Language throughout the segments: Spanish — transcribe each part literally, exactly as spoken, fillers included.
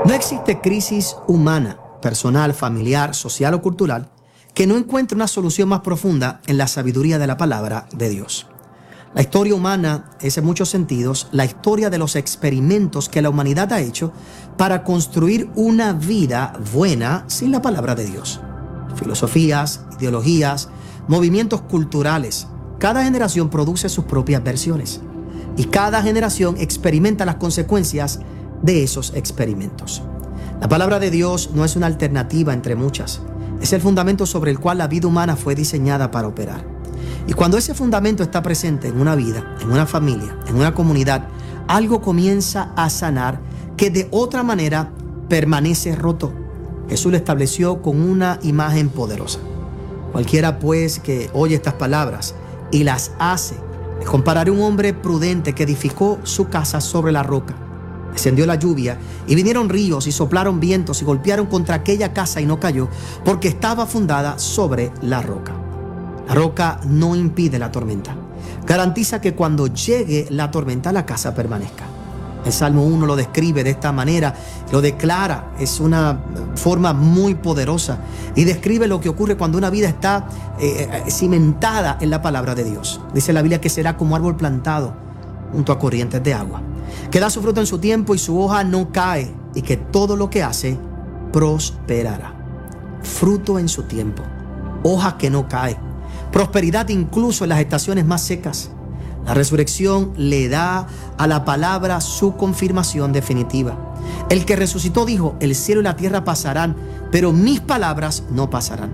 No existe crisis humana, personal, familiar, social o cultural que no encuentre una solución más profunda en la sabiduría de la palabra de Dios. La historia humana es en muchos sentidos la historia de los experimentos que la humanidad ha hecho para construir una vida buena sin la palabra de Dios. Filosofías, ideologías, movimientos culturales. Cada generación produce sus propias versiones y cada generación experimenta las consecuencias de esos experimentos. La palabra de Dios no es una alternativa entre muchas. Es el fundamento sobre el cual la vida humana fue diseñada para operar. Y cuando ese fundamento está presente en una vida, en una familia, en una comunidad, algo comienza a sanar que de otra manera permanece roto. Jesús lo estableció con una imagen poderosa. Cualquiera pues que oye estas palabras y las hace, le compararé a un hombre prudente que edificó su casa sobre la roca. Descendió la lluvia y vinieron ríos y soplaron vientos y golpearon contra aquella casa y no cayó porque estaba fundada sobre la roca. La roca no impide la tormenta. Garantiza que cuando llegue la tormenta la casa permanezca. El Salmo uno lo describe de esta manera, lo declara, es una forma muy poderosa y describe lo que ocurre cuando una vida está eh, cimentada en la palabra de Dios. Dice la Biblia que será como árbol plantado junto a corrientes de agua, que da su fruto en su tiempo y su hoja no cae y que todo lo que hace prosperará. Fruto en su tiempo, hoja que no cae, prosperidad incluso en las estaciones más secas. La resurrección le da a la palabra su confirmación definitiva. El que resucitó dijo: el cielo y la tierra pasarán, pero mis palabras no pasarán.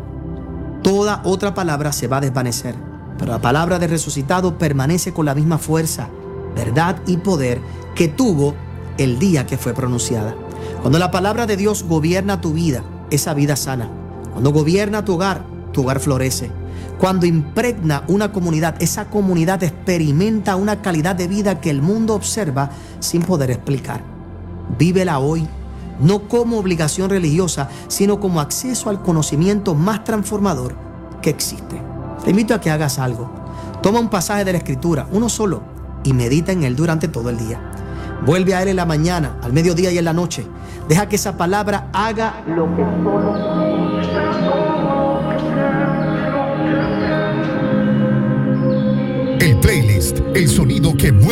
Toda otra palabra se va a desvanecer, pero la palabra del resucitado permanece con la misma fuerza, verdad y poder que tuvo el día que fue pronunciada. Cuando la palabra de Dios gobierna tu vida, esa vida sana. Cuando gobierna tu hogar, tu hogar florece. Cuando impregna una comunidad, esa comunidad experimenta una calidad de vida que el mundo observa sin poder explicar. Vívela hoy, no como obligación religiosa, sino como acceso al conocimiento más transformador que existe. Te invito a que hagas algo. Toma un pasaje de la Escritura, uno solo, y medita en él durante todo el día. Vuelve a él en la mañana, al mediodía y en la noche. Deja que esa palabra haga lo que solo... El playlist, el sonido que mueve